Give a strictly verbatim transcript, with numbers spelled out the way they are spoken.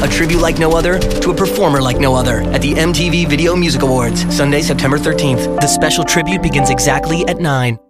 A tribute like no other to a performer like no other at the M T V Video Music Awards, Sunday, September thirteenth. The special tribute begins exactly at nine.